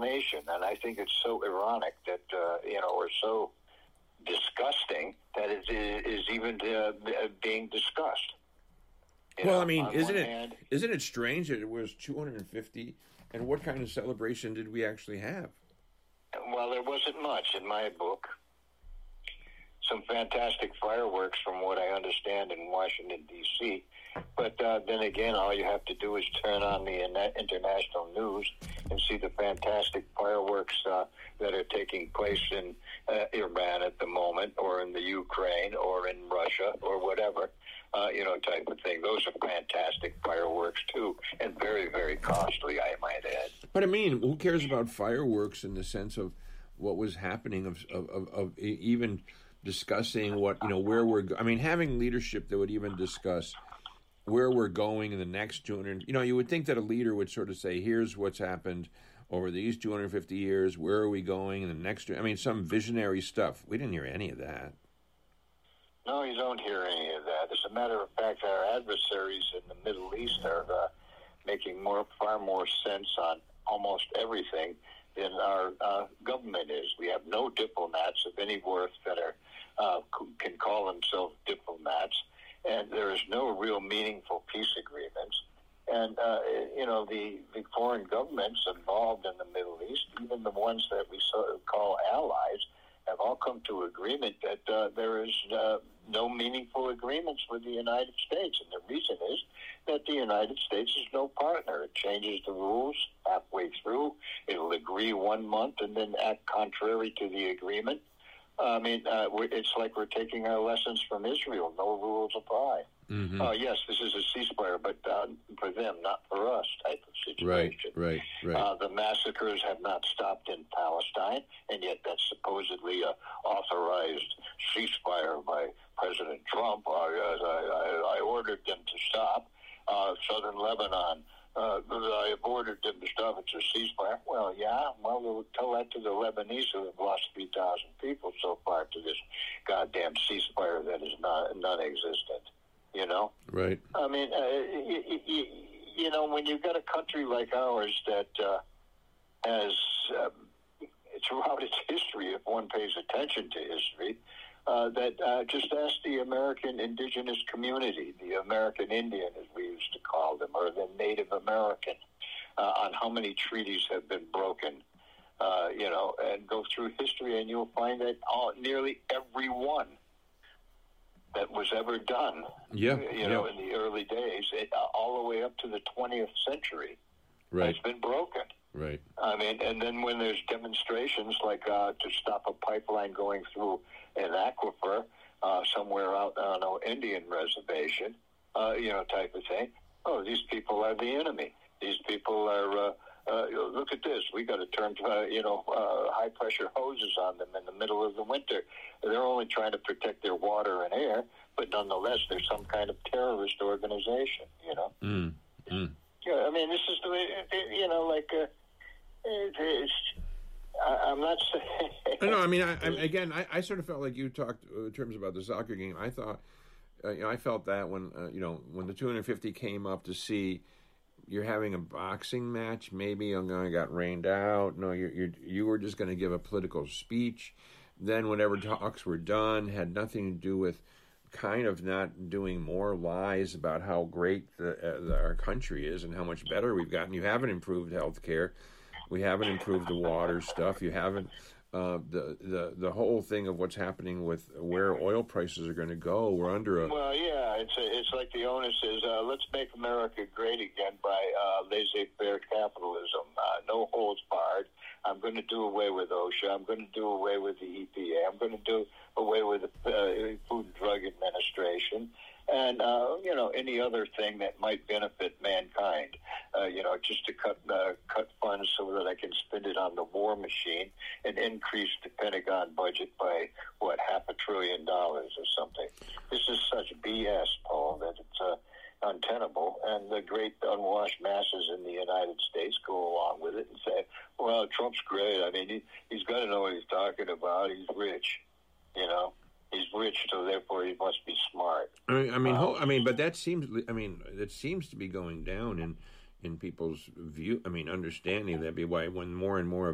nation. And I think it's so ironic that, or so disgusting that it is even being discussed. Well, I mean, isn't it strange that it was 250? And what kind of celebration did we actually have? Well, there wasn't much in my book. Some fantastic fireworks, from what I understand, in Washington, D.C. But then again, all you have to do is turn on the international news and see the fantastic fireworks that are taking place in Iran at the moment, or in the Ukraine, or in Russia, or whatever, type of thing. Those are fantastic fireworks, too, and very, very costly, I might add. But, I mean, who cares about fireworks in the sense of what was happening, of even discussing what, where we're I mean, having leadership that would even discuss where we're going in the next 200, you would think that a leader would sort of say, here's what's happened over these 250 years, where are we going in the next, some visionary stuff. We didn't hear any of that. No, you don't hear any of that. As a matter of fact, our adversaries in the Middle East are making far more sense on almost everything than our government is. We have no diplomats of any worth that can call themselves diplomats, and there is no real meaningful peace agreements. And, the foreign governments involved in the Middle East, even the ones that we call allies, have all come to agreement that there is no meaningful agreements with the United States. And the reason is that the United States is no partner. It changes the rules halfway through. It'll agree 1 month and then act contrary to the agreement. It's like we're taking our lessons from Israel. No rules apply. Mm-hmm. Yes, this is a ceasefire, but for them, not for us, type of situation. Right. The massacres have not stopped in Palestine, and yet that's supposedly a authorized ceasefire by President Trump. I ordered them to stop. Southern Lebanon, I have ordered them to stop. It's a ceasefire. Well, yeah. Well, we'll tell that to the Lebanese, who have lost 3,000 people so far to this goddamn ceasefire that is non-existent. Right. I mean, when you've got a country like ours that has, throughout its history, if one pays attention to history, just ask the American indigenous community, the American Indian, as we used to call them, or the Native American, on how many treaties have been broken, and go through history, and you'll find that nearly every one that was ever done, in the early days, all the way up to the 20th century, has been broken. Right. I mean, and then when there's demonstrations like to stop a pipeline going through an aquifer somewhere out on an Indian reservation, type of thing. Oh, these people are the enemy. These people are, look at this. We got to turn, high pressure hoses on them in the middle of the winter. They're only trying to protect their water and air, but nonetheless, they're some kind of terrorist organization. Yeah, I mean, this is the way. I'm not saying. No, I mean, I sort of felt like you talked in terms about the soccer game. I thought, I felt that when when the 250 came up to see. You're having a boxing match. Maybe I'm going to got rained out. No, you were just going to give a political speech. Then whatever talks were done had nothing to do with kind of not doing more lies about how great our country is and how much better we've gotten. You haven't improved health care. We haven't improved the water stuff. You haven't the whole thing of what's happening with where oil prices are going to go. We're under a... Well, yeah, it's like the onus is, let's make America great again by laissez-faire capitalism. No holds barred. I'm going to do away with OSHA. I'm going to do away with the EPA. I'm going to do away with the Food and Drug Administration. And, any other thing that might benefit mankind, just to cut funds so that I can spend it on the war machine and increase the Pentagon budget by, $500 billion or something. This is such BS, Paul, that it's untenable. And the great unwashed masses in the United States go along with it and say, well, Trump's great. I mean, he's got to know what he's talking about. He's rich, He's rich, so therefore he must be smart. But that seems. It seems to be going down in people's view. Understanding that be why when more and more